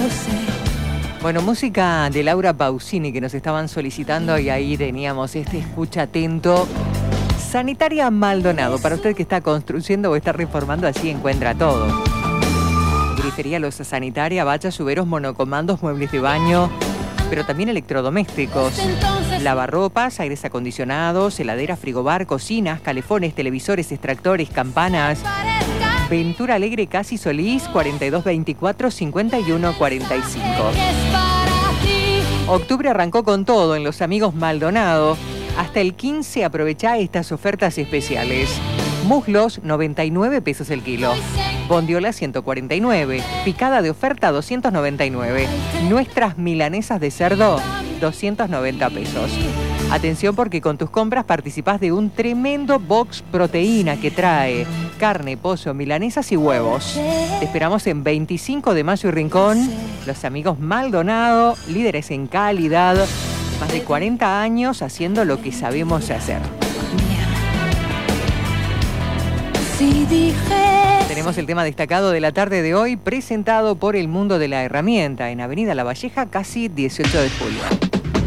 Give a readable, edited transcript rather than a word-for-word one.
Bueno, música de Laura Pausini que nos estaban solicitando y ahí teníamos este escucha atento. Sanitaria Maldonado, para usted que está construyendo o está reformando, así encuentra todo. Grifería Loza Sanitaria, bachas, lluveros, monocomandos, muebles de baño, pero también electrodomésticos, lavarropas, aires acondicionados, heladeras, frigobar, cocinas, calefones, televisores, extractores, campanas. Ventura Alegre, Casi Solís, 4224-5145. Octubre arrancó con todo en Los Amigos Maldonado. Hasta el 15 aprovechá estas ofertas especiales. Muslos, 99 pesos el kilo. Bondiola, 149. Picada de oferta, 299. Nuestras milanesas de cerdo, 290 pesos. Atención porque con tus compras participás de un tremendo box proteína que trae carne, pollo, milanesas y huevos. Te esperamos en 25 de Mayo y Rincón. Los Amigos Maldonado, líderes en calidad. Más de 40 años haciendo lo que sabemos hacer. Tenemos el tema destacado de la tarde de hoy, presentado por El Mundo de la Herramienta, en Avenida La Valleja, casi 18 de julio.